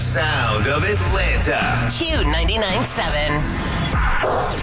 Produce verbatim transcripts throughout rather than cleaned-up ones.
sound of Atlanta. Q ninety-nine point seven.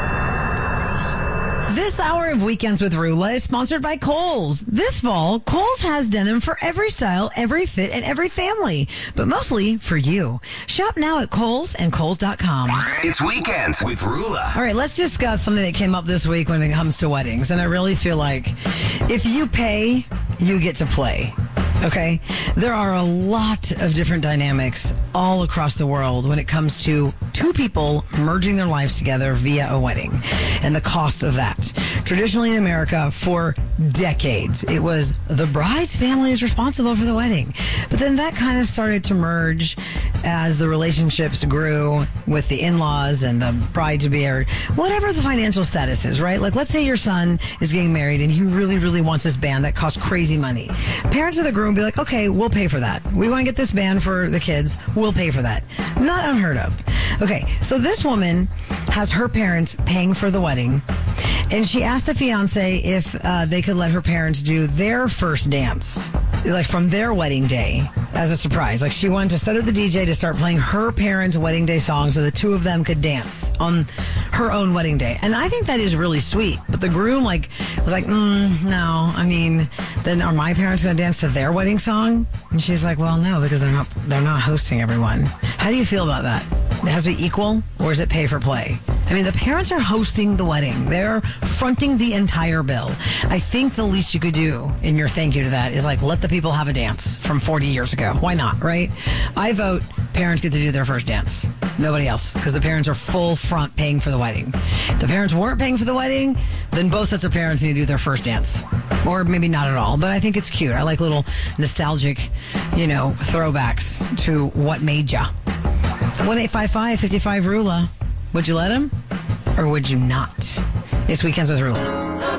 This hour of Weekends with Rula is sponsored by Kohl's. This fall, Kohl's has denim for every style, every fit, and every family, but mostly for you. Shop now at Kohl's and Kohl's dot com. It's Weekends with Rula. All right, let's discuss something that came up this week when it comes to weddings, and I really feel like if you pay, you get to play. Okay, there are a lot of different dynamics all across the world when it comes to two people merging their lives together via a wedding and the cost of that. Traditionally in America, for decades, it was the bride's family is responsible for the wedding. But then that kind of started to merge as the relationships grew with the in-laws and the bride-to-be, or whatever the financial status is, right? Like, let's say your son is getting married and he really, really wants this band that costs crazy money. Parents of the groom be like, okay, we'll pay for that. We want to get this band for the kids. We'll pay for that. Not unheard of. Okay, so this woman has her parents paying for the wedding, and she asked the fiance if uh, they could let her parents do their first dance, like from their wedding day, as a surprise. Like, she wanted to set up the D J to start playing her parents' wedding day song so the two of them could dance on her own wedding day. And I think that is really sweet. But the groom, like, was like, mm, no, I mean, then are my parents going to dance to their wedding song? And she's like, well, no, because they're not, they're not hosting everyone. How do you feel about that? It has to be equal, or is it pay for play? I mean, the parents are hosting the wedding. They're fronting the entire bill. I think the least you could do in your thank you to that is, like, let the people have a dance from forty years ago. Why not, right? I vote parents get to do their first dance. Nobody else, because the parents are full front paying for the wedding. If the parents weren't paying for the wedding, then both sets of parents need to do their first dance. Or maybe not at all, but I think it's cute. I like little nostalgic, you know, throwbacks to what made ya. one eight five five, five five, R U L A. Would you let him? Or would you not? It's Weekends with Rula.